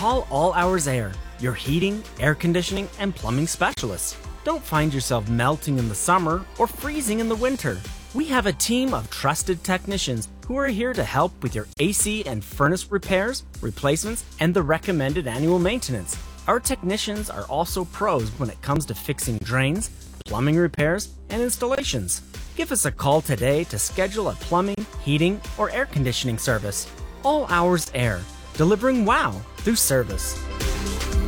Call All Hours Air, your heating, air conditioning, and plumbing specialists. Don't find yourself melting in the summer or freezing in the winter. We have a team of trusted technicians who are here to help with your AC and furnace repairs, replacements, and the recommended annual maintenance. Our technicians are also pros when it comes to fixing drains, plumbing repairs, and installations. Give us a call today to schedule a plumbing, heating, or air conditioning service. All Hours Air, delivering wow through service.